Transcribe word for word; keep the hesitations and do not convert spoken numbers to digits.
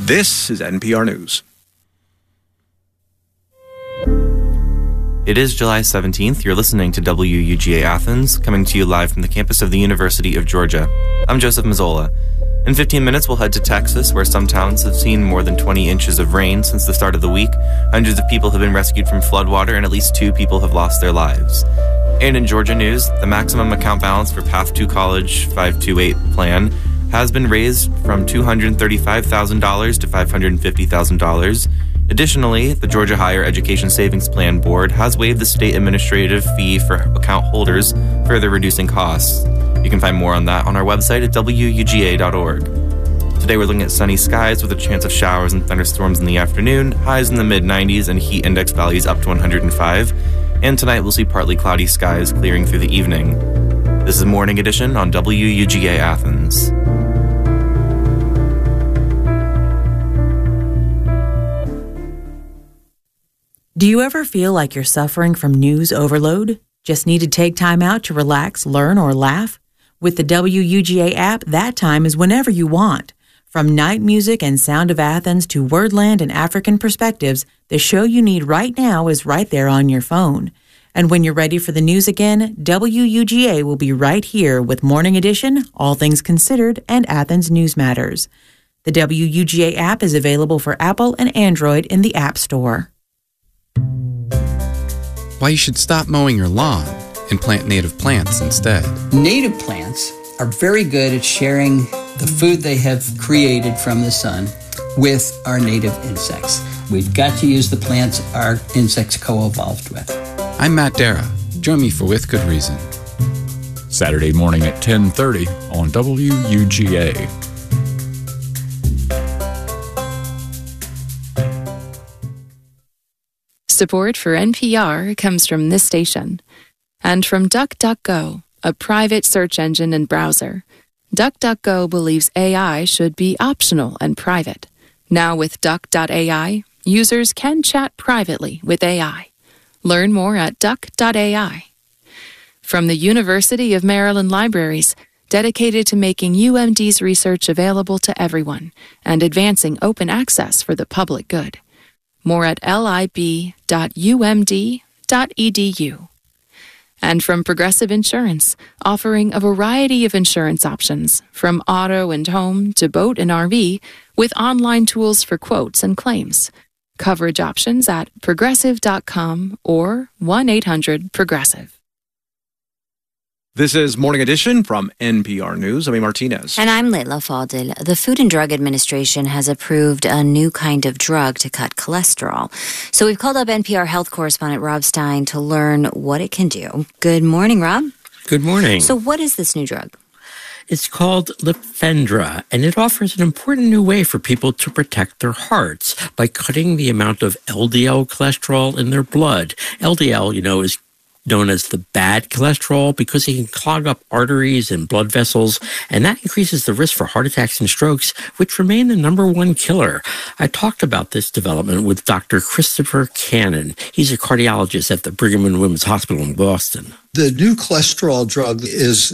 This is N P R News. It is July seventeenth. You're listening to W U G A Athens, coming to you live from the campus of the University of Georgia. I'm Joseph Mazzola. In fifteen minutes, we'll head to Texas, where some towns have seen more than twenty inches of rain since the start of the week. Hundreds of people have been rescued from floodwater, and at least two people have lost their lives. And in Georgia news, the maximum account balance for Path to College five two eight plan has been raised from two hundred thirty-five thousand dollars to five hundred fifty thousand dollars. Additionally, the Georgia Higher Education Savings Plan Board has waived the state administrative fee for account holders, further reducing costs. You can find more on that on our website at W U G A dot org. Today we're looking at sunny skies with a chance of showers and thunderstorms in the afternoon, highs in the mid nineties and heat index values up to one hundred five. And tonight we'll see partly cloudy skies clearing through the evening. This is Morning Edition on W U G A Athens. Do you ever feel like you're suffering from news overload? Just need to take time out to relax, learn, or laugh? With the W U G A app, that time is whenever you want. From night music and Sound of Athens to Wordland and African Perspectives, the show you need right now is right there on your phone. And when you're ready for the news again, W U G A will be right here with Morning Edition, All Things Considered, and Athens News Matters. The W U G A app is available for Apple and Android in the App Store. Why you should stop mowing your lawn and plant native plants instead. Native plants are very good at sharing the food they have created from the sun with our native insects. We've got to use the plants our insects co-evolved with. I'm Matt Dara. Join me for With Good Reason. Saturday morning at ten thirty on W U G A. Support for N P R comes from this station and from DuckDuckGo, a private search engine and browser. DuckDuckGo believes A I should be optional and private. Now with Duck dot A I, users can chat privately with A I. Learn more at Duck dot A I. From the University of Maryland Libraries, dedicated to making U M D's research available to everyone and advancing open access for the public good. More at lib dot u m d dot e d u. And from Progressive Insurance, offering a variety of insurance options, from auto and home to boat and R V, with online tools for quotes and claims. Coverage options at progressive dot com or one eight hundred progressive. This is Morning Edition from N P R News. I'm Martinez. And I'm Leila Fadil. The Food and Drug Administration has approved a new kind of drug to cut cholesterol. So we've called up N P R health correspondent Rob Stein to learn what it can do. Good morning, Rob. Good morning. So what is this new drug? It's called Lifendra, and it offers an important new way for people to protect their hearts by cutting the amount of L D L cholesterol in their blood. L D L, you know, is known as the bad cholesterol because it can clog up arteries and blood vessels, and that increases the risk for heart attacks and strokes, which remain the number one killer. I talked about this development with Doctor Christopher Cannon. He's a cardiologist at the Brigham and Women's Hospital in Boston. The new cholesterol drug is